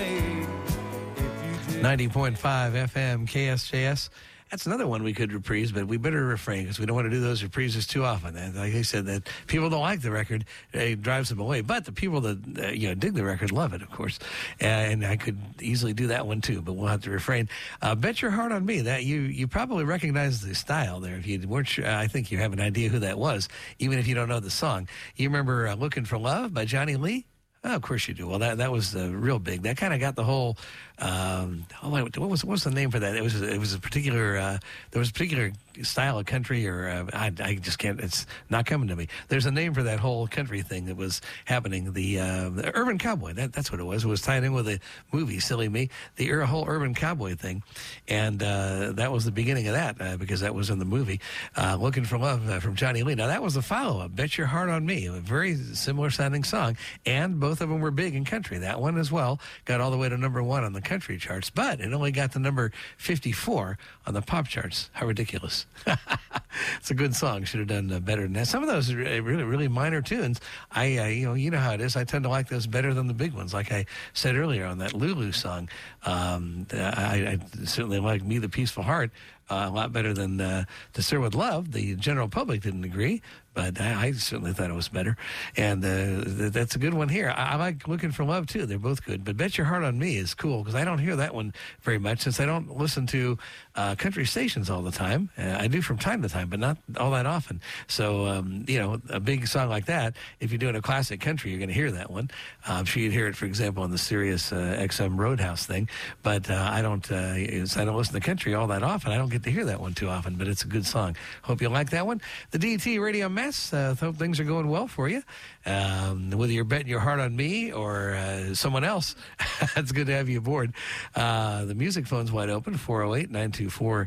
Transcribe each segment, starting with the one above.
90.5 FM KSJS. That's another one we could reprise, but we better refrain because we don't want to do those reprises too often. And like I said, that people don't like the record, it drives them away. But the people that dig the record love it, of course. And I could easily do that one too, but we'll have to refrain. Bet Your Heart on Me. That you probably recognize the style there. If you weren't sure, I think you have an idea who that was, even if you don't know the song. You remember Looking for Love by Johnny Lee? Oh, of course you do. Well, that was real big. That kind of got the whole. What was the name for that? It was a particular. There was a particular style of country, or I just can't. It's not coming to me. There's a name for that whole country thing that was happening. The Urban Cowboy. That's what it was. It was tied in with the movie Silly Me. The whole Urban Cowboy thing, and that was the beginning of that because that was in the movie. Looking for Love from Johnny Lee. Now that was the follow-up. Bet Your Heart on Me. A very similar sounding song, and both of them were big in country. That one as well got all the way to number 1 on the country charts, but it only got to number 54 on the pop charts. How ridiculous. It's a good song. Should have done better than that. Some of those are really, really minor tunes. You know how it is. I tend to like those better than the big ones. Like I said earlier on that Lulu song, I certainly like Me the Peaceful Heart a lot better than To Serve With Love. The general public didn't agree, but I certainly thought it was better. And that's a good one here. I like Looking for Love, too. They're both good. But Bet Your Heart on Me is cool because I don't hear that one very much since I don't listen to country stations all the time. I do from time to time, but not all that often. So, a big song like that, if you're doing a classic country, you're going to hear that one. I'm sure you'd hear it, for example, on the Sirius XM Roadhouse thing. But I don't listen to country all that often. I don't get to hear that one too often, but it's a good song. Hope you like that one. The DT Radio Mess. Hope things are going well for you. Whether you're betting your heart on me or someone else, it's good to have you aboard. The music phone's wide open, 408-924-5757,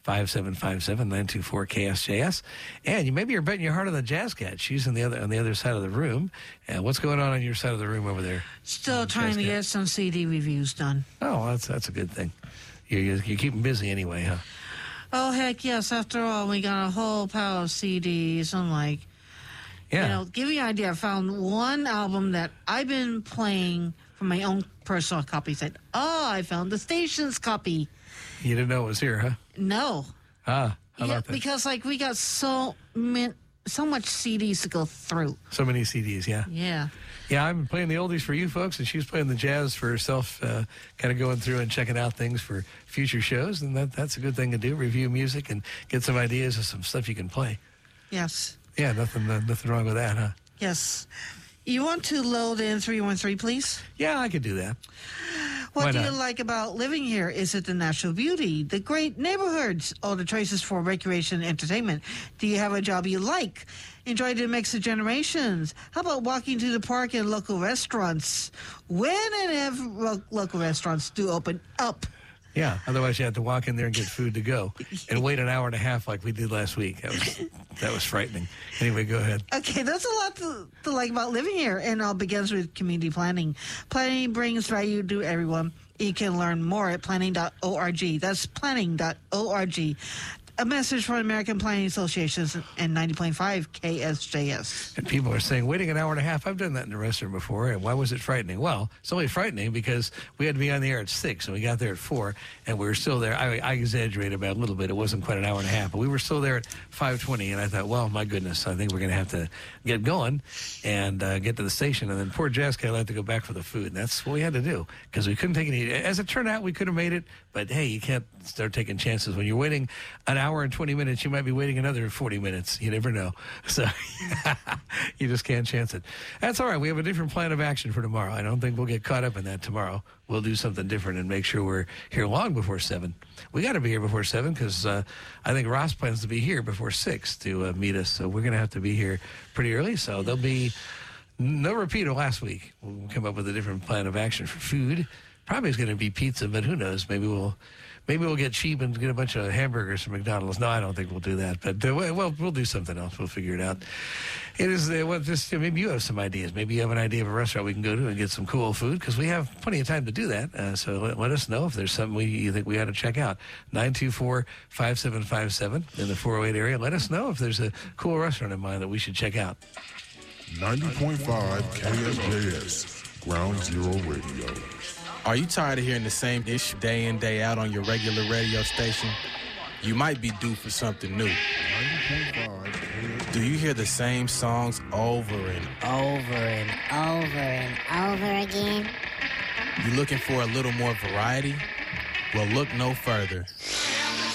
924-KSJS. And maybe you're betting your heart on the Jazz Cat. She's on the other side of the room. What's going on your side of the room over there? Still trying to get some CD reviews done. Oh, that's a good thing. You keep them busy anyway, huh? Oh, heck yes. After all, we got a whole pile of CDs. I'm like, give you an idea. I found one album that I've been playing from my own personal copy. Said, I found the station's copy. You didn't know it was here, huh? No. How about that? Because, we got so much CDs to go through. So many CDs, yeah. Yeah. Yeah, I'm playing the oldies for you folks, and she's playing the jazz for herself, kind of going through and checking out things for future shows, and that's a good thing to do, review music and get some ideas of some stuff you can play. Yes. Yeah, nothing wrong with that, huh? Yes. You want to load in 313, please? Yeah, I could do that. What do you like about living here? Is it the natural beauty, the great neighborhoods, all the choices for recreation and entertainment? Do you have a job you like? Enjoy the mix of generations? How about walking to the park and local restaurants? When and if local restaurants do open up? Yeah, otherwise you have to walk in there and get food to go and wait an hour and a half like we did last week. That was frightening. Anyway, go ahead. Okay, that's a lot to like about living here, and it all begins with community planning. Planning brings value to everyone. You can learn more at planning.org. That's planning.org. A message from American Planning Associations and 90.5 KSJS. And people are saying, waiting an hour and a half, I've done that in the restaurant before, and why was it frightening? Well, it's only frightening because we had to be on the air at 6, and we got there at 4, and we were still there. I exaggerated about a little bit. It wasn't quite an hour and a half, but we were still there at 5:20, and I thought, well, my goodness, I think we're going to have to get going and get to the station, and then poor Jazz Cat had to go back for the food, and that's what we had to do because we couldn't take any. As it turned out, we could have made it, but hey, you can't start taking chances. When you're waiting an hour and 20 minutes, you might be waiting another 40 minutes. You never know. So you just can't chance it. That's all right. We have a different plan of action for tomorrow. I don't think we'll get caught up in that tomorrow. We'll do something different and make sure we're here long before 7. We got to be here before 7 because I think Ross plans to be here before 6 to meet us. So we're going to have to be here pretty early. So there'll be no repeat of last week. We'll come up with a different plan of action for food. Probably is going to be pizza, but who knows? Maybe we'll get cheap and get a bunch of hamburgers from McDonald's. No, I don't think we'll do that. But we'll do something else. We'll figure it out. It is maybe you have some ideas. Maybe you have an idea of a restaurant we can go to and get some cool food because we have plenty of time to do that. So let us know if there's something you think we ought to check out. 924-5757 in the 408 area. Let us know if there's a cool restaurant in mind that we should check out. 90.5 KSJS, Ground Zero Radio. Are you tired of hearing the same ish day in, day out on your regular radio station? You might be due for something new. Do you hear the same songs over and over again? You looking for a little more variety? Well, look no further.